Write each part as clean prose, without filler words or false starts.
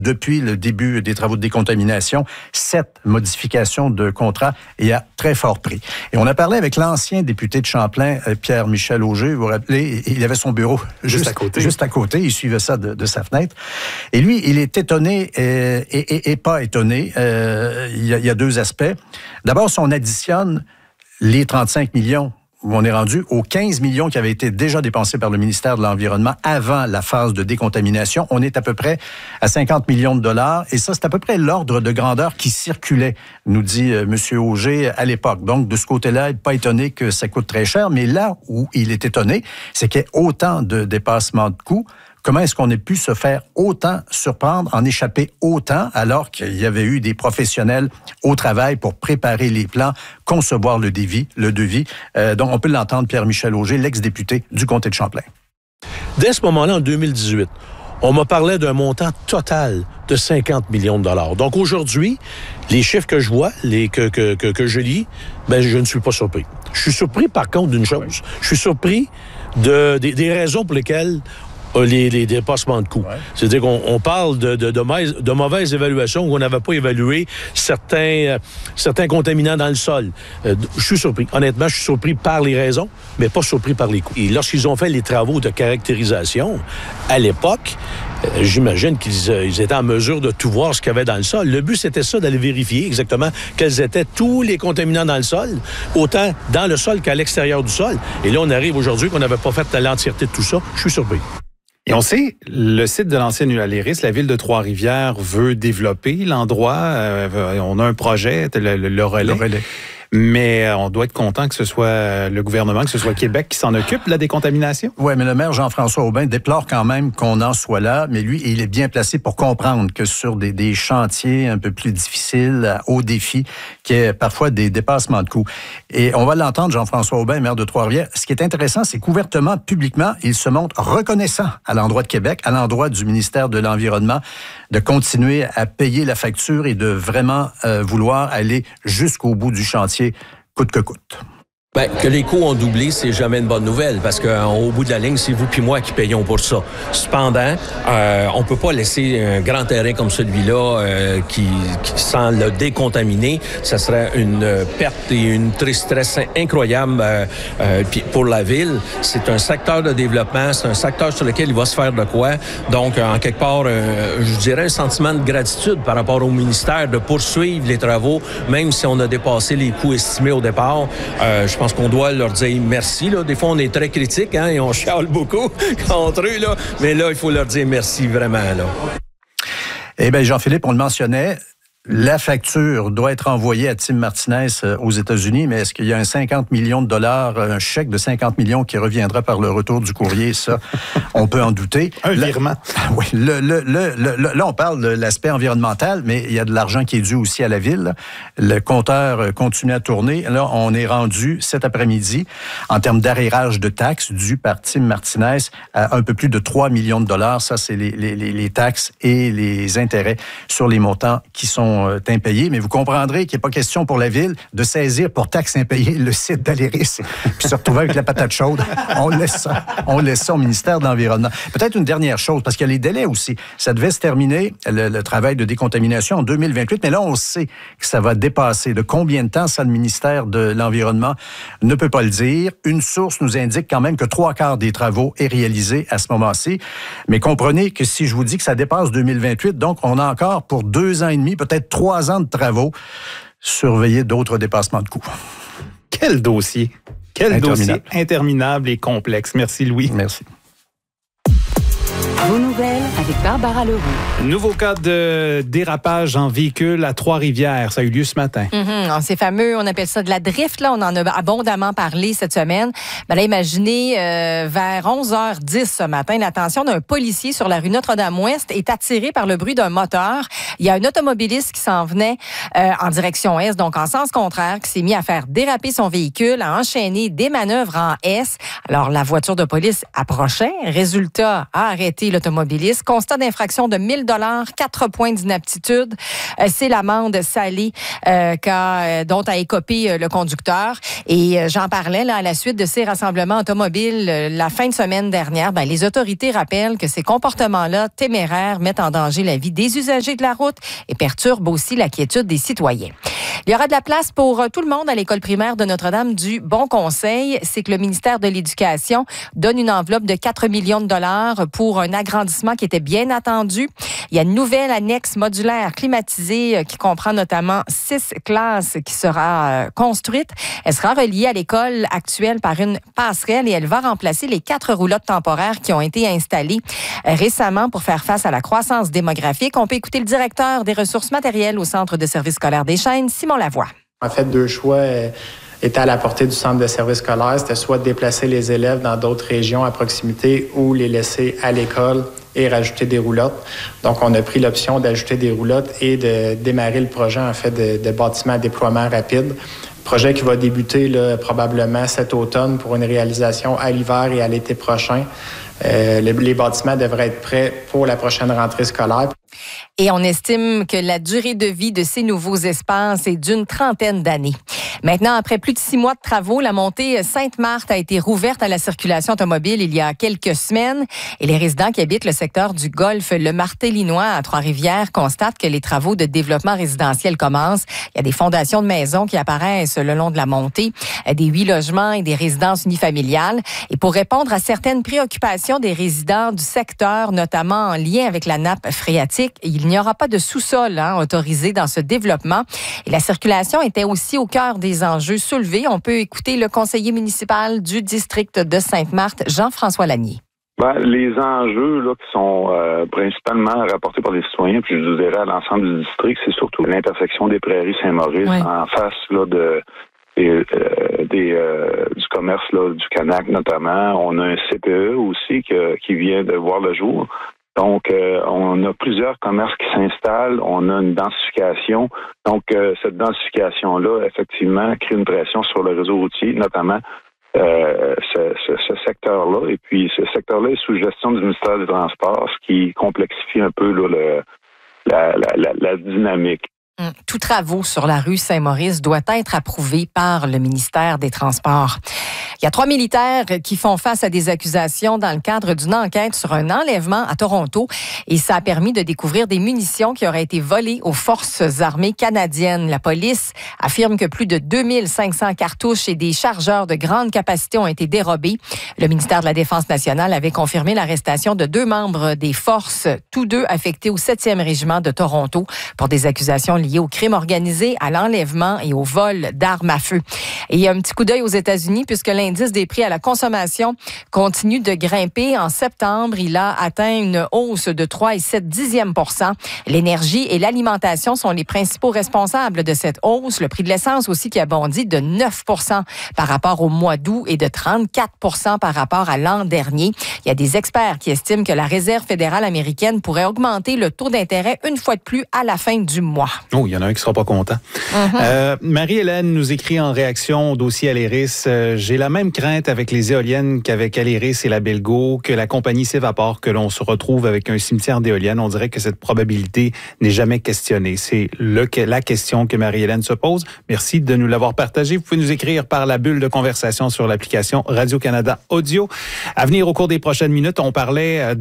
depuis le début des travaux de décontamination, 7 modifications de contrat et à très fort prix. Et on a parlé avec l'ancien député de Champlain, Pierre-Michel Auger. Vous vous rappelez, il avait son bureau juste à côté. Il suivait ça de sa fenêtre. Et lui, il est étonné et pas étonné. Il y a deux aspects. D'abord, si on additionne les 35 millions où on est rendu aux 15 millions qui avaient été déjà dépensés par le ministère de l'Environnement avant la phase de décontamination. On est à peu près à 50 millions de dollars. Et ça, c'est à peu près l'ordre de grandeur qui circulait, nous dit M. Auger à l'époque. Donc, de ce côté-là, il n'est pas étonné que ça coûte très cher. Mais là où il est étonné, c'est qu'il y ait autant de dépassements de coûts. Comment est-ce qu'on ait pu se faire autant surprendre, en échapper autant, alors qu'il y avait eu des professionnels au travail pour préparer les plans, concevoir le devis. Donc, on peut l'entendre, Pierre-Michel Auger, l'ex-député du comté de Champlain. Dès ce moment-là, en 2018, on m'a parlé d'un montant total de 50 millions de dollars. Donc, aujourd'hui, les chiffres que je vois, que je lis, je ne suis pas surpris. Je suis surpris, par contre, d'une chose. Je suis surpris des raisons pour lesquelles les dépassements de coûts. Ouais. C'est-à-dire qu'on parle de mauvaises évaluations où on n'avait pas évalué certains contaminants dans le sol. Je suis surpris. Honnêtement, je suis surpris par les raisons, mais pas surpris par les coûts. Et lorsqu'ils ont fait les travaux de caractérisation, à l'époque, j'imagine qu'ils étaient en mesure de tout voir ce qu'il y avait dans le sol. Le but, c'était ça, d'aller vérifier exactement quels étaient tous les contaminants dans le sol, autant dans le sol qu'à l'extérieur du sol. Et là, on arrive aujourd'hui qu'on n'avait pas fait l'entièreté de tout ça. Je suis surpris. Et on sait, le site de l'ancienne Ulaléris, la ville de Trois-Rivières veut développer l'endroit. On a un projet, le relais. Mais on doit être content que ce soit le gouvernement, que ce soit Québec qui s'en occupe de la décontamination. Oui, mais le maire Jean-François Aubin déplore quand même qu'on en soit là, mais lui, il est bien placé pour comprendre que sur des chantiers un peu plus difficiles, à haut défi, qu'il y ait parfois des dépassements de coûts. Et on va l'entendre, Jean-François Aubin, maire de Trois-Rivières. Ce qui est intéressant, c'est qu'ouvertement, publiquement, il se montre reconnaissant à l'endroit de Québec, à l'endroit du ministère de l'Environnement, de continuer à payer la facture et de vraiment vouloir aller jusqu'au bout du chantier, coûte que coûte. Que les coûts ont doublé, c'est jamais une bonne nouvelle parce qu'au bout de la ligne, c'est vous puis moi qui payons pour ça. Cependant, on peut pas laisser un grand terrain comme celui-là qui sans le décontaminer, ça serait une perte et une tristesse incroyable puis pour la ville. C'est un secteur de développement, c'est un secteur sur lequel il va se faire de quoi. Donc, en quelque part, je dirais un sentiment de gratitude par rapport au ministère de poursuivre les travaux, même si on a dépassé les coûts estimés au départ. Je pense qu'on doit leur dire merci. Là. Des fois, on est très critique et on chiale beaucoup contre eux. Là. Mais là, il faut leur dire merci vraiment. Là. Eh bien, Jean-Philippe, on le mentionnait, la facture doit être envoyée à Tim Martinez aux États-Unis, mais est-ce qu'il y a un 50 millions de dollars, un chèque de 50 millions qui reviendra par le retour du courrier? Ça, on peut en douter. Un virement. Oui. Là, on parle de l'aspect environnemental, mais il y a de l'argent qui est dû aussi à la ville. Le compteur continue à tourner. Là, on est rendu cet après-midi, en termes d'arrérage de taxes dues par Tim Martinez, à un peu plus de 3 millions de dollars. Ça, c'est les taxes et les intérêts sur les montants qui sont impayés, mais vous comprendrez qu'il n'est pas question pour la ville de saisir pour taxes impayées le site d'Aléris puis se retrouver avec la patate chaude. On laisse ça au ministère de l'Environnement. Peut-être une dernière chose, parce qu'il y a les délais aussi. Ça devait se terminer, le travail de décontamination, en 2028, mais là, on sait que ça va dépasser. De combien de temps, ça, le ministère de l'Environnement ne peut pas le dire. Une source nous indique quand même que 3/4 des travaux est réalisé à ce moment-ci. Mais comprenez que si je vous dis que ça dépasse 2028, donc on a encore pour 2 ans et demi, peut-être 3 ans de travaux, surveiller d'autres dépassements de coûts. Quel dossier! Quel dossier interminable et complexe. Merci, Louis. Merci. Vos nouvelles avec Barbara Leroux. Nouveau cas de dérapage en véhicule à Trois-Rivières. Ça a eu lieu ce matin. C'est fameux, on appelle ça de la drift. Là, on en a abondamment parlé cette semaine. Là, imaginez, vers 11h10 ce matin, l'attention d'un policier sur la rue Notre-Dame-Ouest est attirée par le bruit d'un moteur. Il y a un automobiliste qui s'en venait en direction Est, donc en sens contraire, qui s'est mis à faire déraper son véhicule, à enchaîner des manœuvres en S. Alors, la voiture de police approchait. Résultat, a arrêté l'automobiliste. Constat d'infraction de 1 000 $, 4 points d'inaptitude. C'est l'amende salée dont a écopé le conducteur. Et j'en parlais là, à la suite de ces rassemblements automobiles la fin de semaine dernière. Les autorités rappellent que ces comportements-là téméraires mettent en danger la vie des usagers de la route et perturbent aussi la quiétude des citoyens. Il y aura de la place pour tout le monde à l'école primaire de Notre-Dame du Bon Conseil. C'est que le ministère de l'Éducation donne une enveloppe de 4 millions de dollars pour un agrandissement qui était bien attendu. Il y a une nouvelle annexe modulaire climatisée qui comprend notamment 6 classes qui sera construite. Elle sera reliée à l'école actuelle par une passerelle et elle va remplacer les 4 roulottes temporaires qui ont été installées récemment pour faire face à la croissance démographique. On peut écouter le directeur des ressources matérielles au Centre de services scolaires des Chênes, Simon Lavoie. En fait, 2 choix étaient à la portée du centre de services scolaires. C'était soit de déplacer les élèves dans d'autres régions à proximité ou les laisser à l'école et rajouter des roulottes. Donc, on a pris l'option d'ajouter des roulottes et de démarrer le projet, en fait, de bâtiment à déploiement rapide. Projet qui va débuter là, probablement cet automne pour une réalisation à l'hiver et à l'été prochain. Les bâtiments devraient être prêts pour la prochaine rentrée scolaire. Et on estime que la durée de vie de ces nouveaux espaces est d'une 30aine d'années. Maintenant, après plus de 6 mois de travaux, la montée Sainte-Marthe a été rouverte à la circulation automobile il y a quelques semaines. Et les résidents qui habitent le secteur du Golfe, le Martellinois à Trois-Rivières, constatent que les travaux de développement résidentiel commencent. Il y a des fondations de maisons qui apparaissent le long de la montée, des 8 logements et des résidences unifamiliales. Et pour répondre à certaines préoccupations des résidents du secteur, notamment en lien avec la nappe phréatique, il n'y aura pas de sous-sol autorisé dans ce développement. Et la circulation était aussi au cœur des enjeux soulevés. On peut écouter le conseiller municipal du district de Sainte-Marthe, Jean-François Lanier. Les enjeux là, qui sont principalement rapportés par les citoyens, puis je vous dirais à l'ensemble du district, c'est surtout l'intersection des Prairies Saint-Maurice en face là, du commerce là, du Canac notamment. On a un CPE aussi qui vient de voir le jour. Donc, on a plusieurs commerces qui s'installent, on a une densification. Donc, cette densification-là, effectivement, crée une pression sur le réseau routier, notamment ce secteur-là. Et puis, ce secteur-là est sous gestion du ministère des Transports, ce qui complexifie un peu là, la dynamique. Tout travaux sur la rue Saint-Maurice doit être approuvé par le ministère des Transports. Il y a 3 militaires qui font face à des accusations dans le cadre d'une enquête sur un enlèvement à Toronto. Et ça a permis de découvrir des munitions qui auraient été volées aux forces armées canadiennes. La police affirme que plus de 2500 cartouches et des chargeurs de grande capacité ont été dérobés. Le ministère de la Défense nationale avait confirmé l'arrestation de 2 membres des forces, tous 2 affectés au 7e régiment de Toronto pour des accusations liées au crime organisé, à l'enlèvement et au vol d'armes à feu. Et il y a un petit coup d'œil aux États-Unis puisque l'indice des prix à la consommation continue de grimper. En septembre, il a atteint une hausse de 3,7%. L'énergie et l'alimentation sont les principaux responsables de cette hausse. Le prix de l'essence aussi qui a bondi de 9% par rapport au mois d'août et de 34% par rapport à l'an dernier. Il y a des experts qui estiment que la Réserve fédérale américaine pourrait augmenter le taux d'intérêt une fois de plus à la fin du mois. Oh, il y en a un qui sera pas content. Marie-Hélène nous écrit en réaction au dossier Aléris. J'ai la même crainte avec les éoliennes qu'avec Aléris et la Belgo, que la compagnie Sévaport, que l'on se retrouve avec un cimetière d'éoliennes. On dirait que cette probabilité n'est jamais questionnée. C'est la question que Marie-Hélène se pose. Merci de nous l'avoir partagé. Vous pouvez nous écrire par la bulle de conversation sur l'application Radio-Canada Audio. À venir au cours des prochaines minutes, on parlait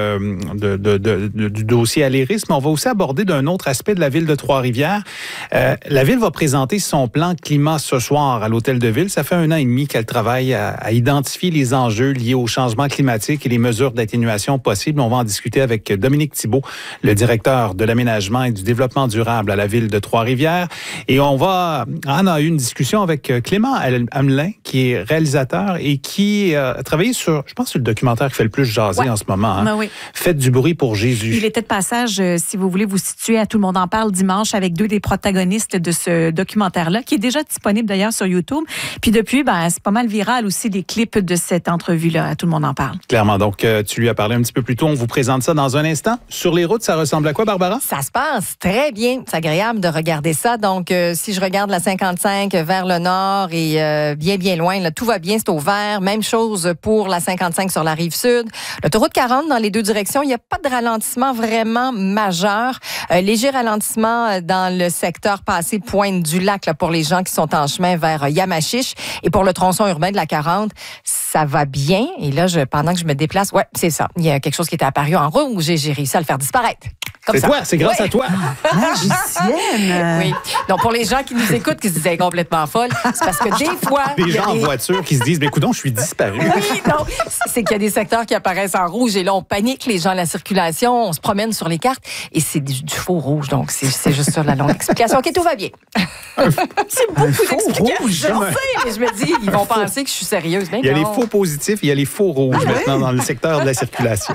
du dossier Aléris, mais on va aussi aborder d'un autre aspect de la ville de Trois-Rivières. La ville va présenter son plan climat ce soir à l'Hôtel de Ville. Ça fait 1 an et demi qu'elle travaille à identifier les enjeux liés au changement climatique et les mesures d'atténuation possibles. On va en discuter avec Dominique Thibault, le directeur de l'aménagement et du développement durable à la ville de Trois-Rivières. Et on a eu une discussion avec Clément Hamelin, qui est réalisateur et qui a travaillé sur, je pense, sur le documentaire qui fait le plus jaser en ce moment. Faites du bruit pour Jésus. Il était de passage, si vous voulez vous situer à Tout le monde en parle dimanche échange avec 2 des protagonistes de ce documentaire-là, qui est déjà disponible d'ailleurs sur YouTube. Puis depuis, c'est pas mal viral aussi des clips de cette entrevue-là. Tout le monde en parle. Clairement. Donc, tu lui as parlé un petit peu plus tôt. On vous présente ça dans un instant. Sur les routes, ça ressemble à quoi, Barbara? Ça se passe très bien. C'est agréable de regarder ça. Donc, si je regarde la 55 vers le nord et bien loin, là, tout va bien, c'est au vert. Même chose pour la 55 sur la rive sud. L'autoroute 40 dans les 2 directions, il n'y a pas de ralentissement vraiment majeur. Léger ralentissement dans le secteur passé Pointe-du-Lac là, pour les gens qui sont en chemin vers Yamachiche. Et pour le tronçon urbain de la 40, ça va bien. Et là, pendant que je me déplace, c'est ça. Il y a quelque chose qui était apparu en rouge et j'ai réussi à le faire disparaître. C'est toi, c'est grâce à toi. Magicienne! Oui. Donc, pour les gens qui nous écoutent, qui se disaient complètement folle, c'est parce que des fois... Des gens en voiture qui se disent, coudonc, je suis disparu. Oui, non, c'est qu'il y a des secteurs qui apparaissent en rouge et là, on panique, les gens, la circulation, on se promène sur les cartes et c'est du faux rouge. Donc, c'est juste ça la longue explication. OK, tout va bien. C'est beaucoup d'explications. Je sais, mais je me dis, ils vont penser que je suis sérieuse. Il y a les faux positifs, il y a les faux rouges maintenant dans le secteur de la circulation.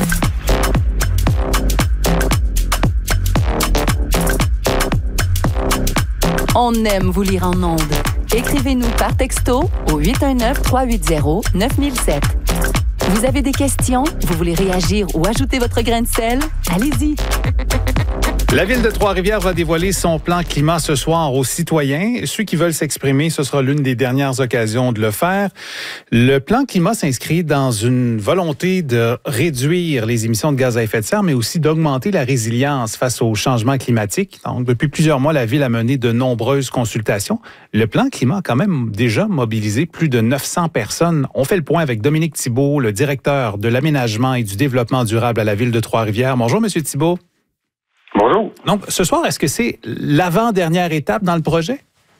On aime vous lire en ondes. Écrivez-nous par texto au 819-380-9007. Vous avez des questions? Vous voulez réagir ou ajouter votre grain de sel? Allez-y! La Ville de Trois-Rivières va dévoiler son plan climat ce soir aux citoyens. Ceux qui veulent s'exprimer, ce sera l'une des dernières occasions de le faire. Le plan climat s'inscrit dans une volonté de réduire les émissions de gaz à effet de serre, mais aussi d'augmenter la résilience face au changement climatique. Donc, depuis plusieurs mois, la Ville a mené de nombreuses consultations. Le plan climat a quand même déjà mobilisé plus de 900 personnes. On fait le point avec Dominique Thibault, le directeur de l'aménagement et du développement durable à la Ville de Trois-Rivières. Bonjour, Monsieur Thibault. Bonjour. Donc, ce soir, est-ce que c'est l'avant-dernière étape dans le projet?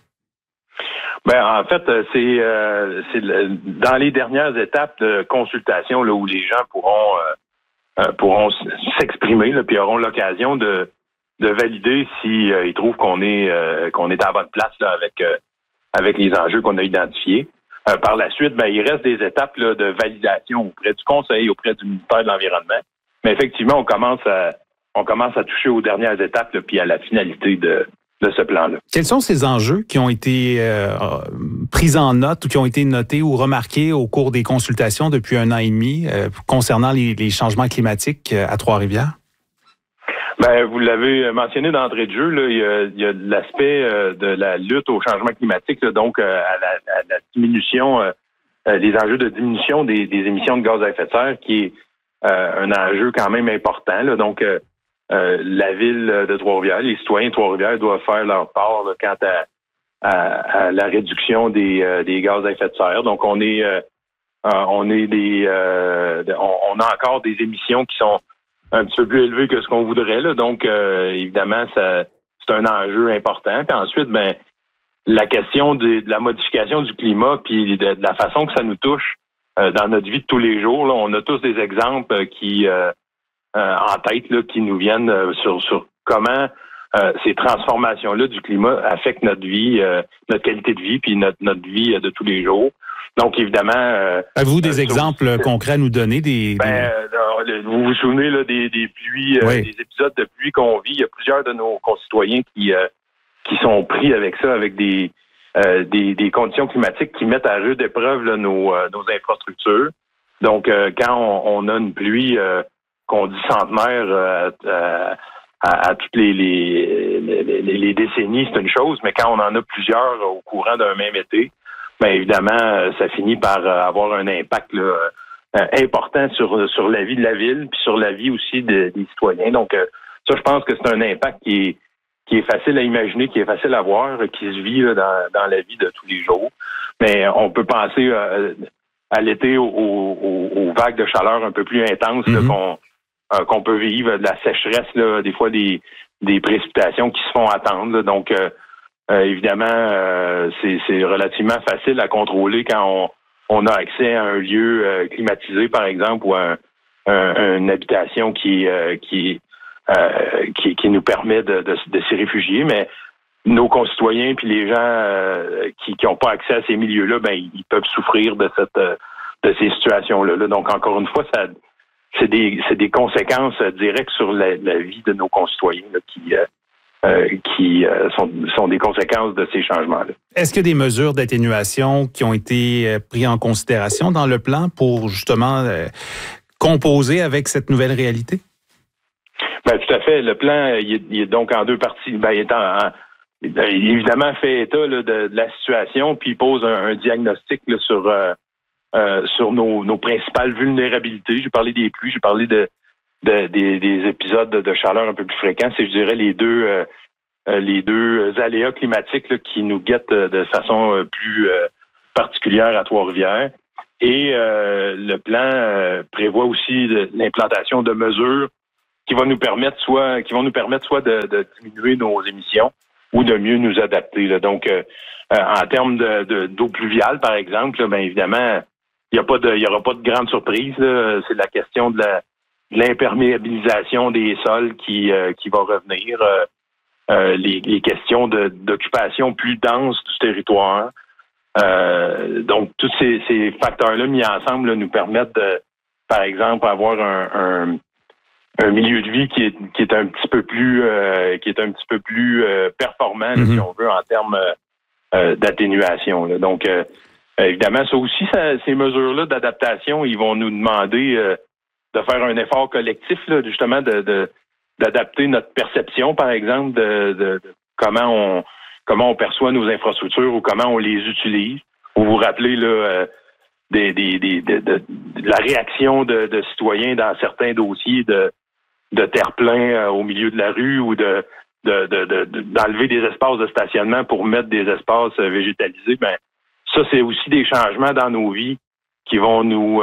En fait, c'est dans les dernières étapes de consultation là, où les gens pourront s'exprimer là, puis auront l'occasion de valider s'ils trouvent qu'on est à la bonne place là, avec les enjeux qu'on a identifiés. Par la suite, il reste des étapes là, de validation auprès du Conseil, auprès du ministère de l'Environnement. Mais effectivement, on commence à toucher aux dernières étapes là, puis à la finalité de ce plan-là. Quels sont ces enjeux qui ont été pris en note ou qui ont été notés ou remarqués au cours des consultations depuis 1 an et demi concernant les changements climatiques à Trois-Rivières? Vous l'avez mentionné d'entrée de jeu, là, il y a l'aspect de la lutte au changement climatique, là, donc à la diminution, les enjeux de diminution des émissions de gaz à effet de serre, qui est un enjeu quand même important. Là, donc, la Ville de Trois-Rivières, les citoyens de Trois-Rivières doivent faire leur part là, quant à la réduction des gaz à effet de serre. Donc, on a encore des émissions qui sont un petit peu plus élevées que ce qu'on voudrait. Là. Donc, évidemment, c'est un enjeu important. Puis ensuite, la question de la modification du climat puis de la façon que ça nous touche dans notre vie de tous les jours. Là, on a tous des exemples qui en tête là, qui nous viennent sur comment ces transformations-là du climat affectent notre vie, notre qualité de vie, puis notre vie de tous les jours. Donc, évidemment... Avez-vous des exemples concrets à nous donner? Vous vous souvenez là, des pluies, des épisodes de pluie qu'on vit. Il y a plusieurs de nos concitoyens qui sont pris avec ça, avec des conditions climatiques qui mettent à rude épreuve là, nos infrastructures. Donc, quand on a une pluie qu'on dit centenaire à toutes les décennies, c'est une chose, mais quand on en a plusieurs au courant d'un même été, évidemment, ça finit par avoir un impact là, important sur la vie de la ville, puis sur la vie aussi des citoyens. Donc, ça, je pense que c'est un impact qui est facile à imaginer, qui est facile à voir, qui se vit là, dans la vie de tous les jours. Mais on peut penser à l'été aux vagues de chaleur un peu plus intenses là, qu'on peut vivre, de la sécheresse, là, des fois des précipitations qui se font attendre. Là. Donc, évidemment, c'est relativement facile à contrôler quand on a accès à un lieu climatisé, par exemple, ou à une habitation qui nous permet de s'y réfugier. Mais nos concitoyens puis les gens qui n'ont pas accès à ces milieux-là, ils peuvent souffrir de ces situations-là. Là. Donc, encore une fois, c'est des conséquences directes sur la vie de nos concitoyens là, qui sont des conséquences de ces changements-là. Est-ce qu'il y a des mesures d'atténuation qui ont été prises en considération dans le plan pour justement composer avec cette nouvelle réalité? Ben, tout à fait. Le plan, il est donc en deux parties. Ben, il est évidemment fait état là, de la situation, puis il pose un diagnostic là, sur nos principales vulnérabilités. J'ai parlé des pluies, j'ai parlé des épisodes de chaleur un peu plus fréquents. C'est, je dirais, les deux aléas climatiques là, qui nous guettent de façon plus particulière à Trois-Rivières. Et le plan prévoit aussi l'implantation de mesures qui vont nous permettre soit de diminuer nos émissions ou de mieux nous adapter. Là. Donc, en termes d'eau pluviale, par exemple, là, bien évidemment, il y aura pas de grande surprise. Là. C'est la question de l'imperméabilisation des sols qui va revenir. Les questions d'occupation plus dense du territoire. Donc, tous ces facteurs-là mis ensemble là, nous permettent de, par exemple, avoir un milieu de vie qui est un petit peu plus performant, si on veut, en termes d'atténuation. Là. Donc, évidemment, ça aussi, ces mesures-là d'adaptation, ils vont nous demander de faire un effort collectif, là, justement, d'adapter notre perception, par exemple, de comment on perçoit nos infrastructures ou comment on les utilise. Vous vous rappelez là, de la réaction de citoyens dans certains dossiers de terre-plein au milieu de la rue ou d'enlever des espaces de stationnement pour mettre des espaces végétalisés. Ben, ça, c'est aussi des changements dans nos vies qui vont nous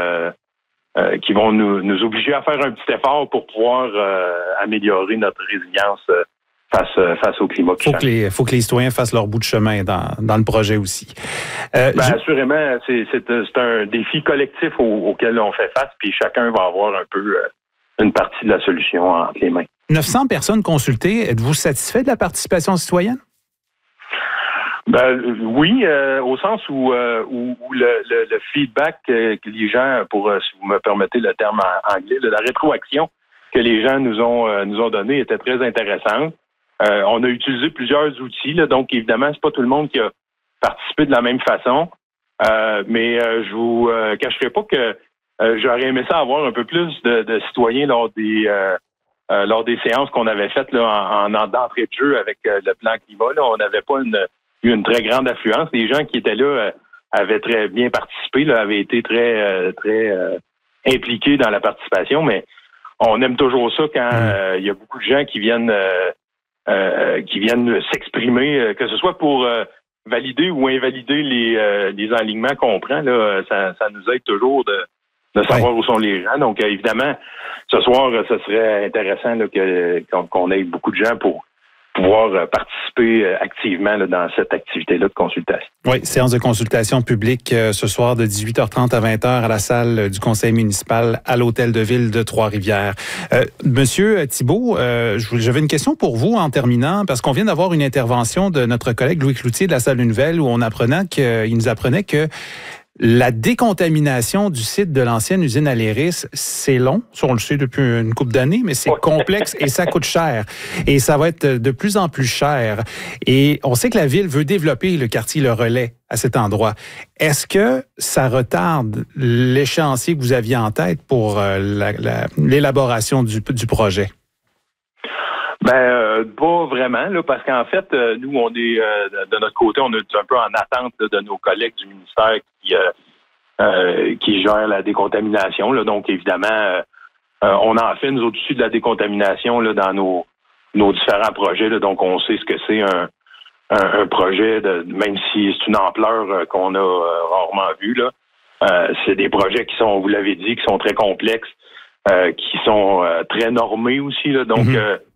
obliger à faire un petit effort pour pouvoir améliorer notre résilience face au climat qui change. Faut que les citoyens fassent leur bout de chemin dans le projet aussi. Assurément, c'est un défi collectif auquel on fait face, puis chacun va avoir un peu une partie de la solution entre les mains. 900 personnes consultées, êtes-vous satisfait de la participation citoyenne? Ben oui, au sens où le feedback que les gens, si vous me permettez le terme anglais, la rétroaction que les gens nous ont donné était très intéressante. On a utilisé plusieurs outils, là, donc évidemment, c'est pas tout le monde qui a participé de la même façon. Mais je vous cacherai pas que j'aurais aimé ça avoir un peu plus de citoyens lors des séances qu'on avait faites là, d'entrée de jeu avec le plan climat. Là, on n'avait pas eu une très grande affluence. Les gens qui étaient là avaient très bien participé, là, avaient été très impliqués dans la participation, mais on aime toujours ça quand il y a beaucoup de gens qui viennent s'exprimer, que ce soit pour valider ou invalider les alignements qu'on prend. Là, ça nous aide toujours de savoir où sont les gens. Donc, évidemment, ce soir, ce serait intéressant là, qu'on ait beaucoup de gens pour pouvoir participer activement là, dans cette activité-là de consultation. Oui, séance de consultation publique ce soir de 18h30 à 20h à la salle du conseil municipal à l'hôtel de ville de Trois-Rivières. Monsieur Thibault, j'avais une question pour vous en terminant, parce qu'on vient d'avoir une intervention de notre collègue Louis Cloutier de la salle des nouvelles où il nous apprenait que la décontamination du site de l'ancienne usine Aléris, c'est long. Ça, on le sait depuis une couple d'années, mais c'est complexe et ça coûte cher. Et ça va être de plus en plus cher. Et on sait que la ville veut développer le quartier Le Relais à cet endroit. Est-ce que ça retarde l'échéancier que vous aviez en tête pour l'élaboration du projet? Pas vraiment, là, parce qu'en fait, nous, on est de notre côté, on est un peu en attente là, de nos collègues du ministère qui gèrent la décontamination. Là. Donc, évidemment, on en fait, nous, au-dessus de la décontamination là, dans nos différents projets. Là. Donc, on sait ce que c'est un projet, même si c'est une ampleur qu'on a rarement vue. Là. C'est des projets qui sont, vous l'avez dit, qui sont très complexes, qui sont très normés aussi. Là. Donc,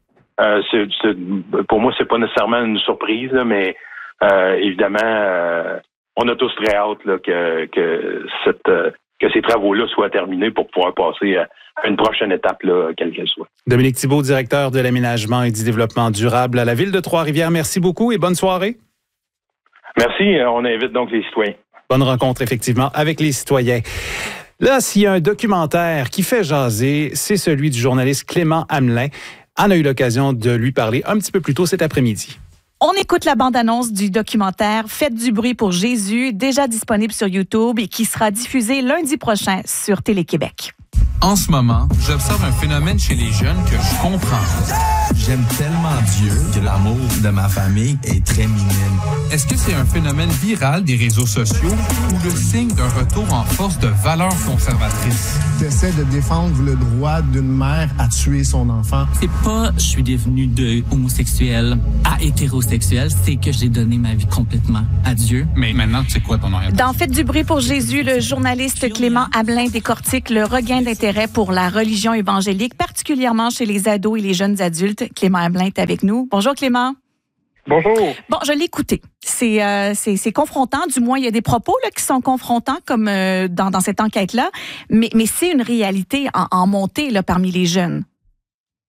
pour moi, c'est pas nécessairement une surprise, là, mais évidemment, on a tous très hâte là, que ces travaux-là soient terminés pour pouvoir passer à une prochaine étape, là, quelle qu'elle soit. Dominique Thibault, directeur de l'aménagement et du développement durable à la Ville de Trois-Rivières. Merci beaucoup et bonne soirée. Merci. On invite donc les citoyens. Bonne rencontre, effectivement, avec les citoyens. Là, s'il y a un documentaire qui fait jaser, c'est celui du journaliste Clément Hamelin, Anne a eu l'occasion de lui parler un petit peu plus tôt cet après-midi. On écoute la bande-annonce du documentaire Faites du bruit pour Jésus, déjà disponible sur YouTube et qui sera diffusé lundi prochain sur Télé-Québec. En ce moment, j'observe un phénomène chez les jeunes que je comprends. J'aime tellement Dieu que l'amour de ma famille est très minime. Est-ce que c'est un phénomène viral des réseaux sociaux ou le signe d'un retour en force de valeurs conservatrices? J'essaie de défendre le droit d'une mère à tuer son enfant. C'est pas je suis devenu de homosexuel à hétérosexuel, c'est que j'ai donné ma vie complètement à Dieu. Mais maintenant, tu sais quoi ton orientation? Dans Faites du bruit pour Jésus, le journaliste Clément Ablin décortique le regain d'intérêt pour la religion évangélique, particulièrement chez les ados et les jeunes adultes. Clément Ablin est avec nous. Bonjour Clément. Bonjour. Bon, je l'ai écouté. C'est confrontant, du moins il y a des propos là, qui sont confrontants comme dans cette enquête-là, mais c'est une réalité en montée là, parmi les jeunes.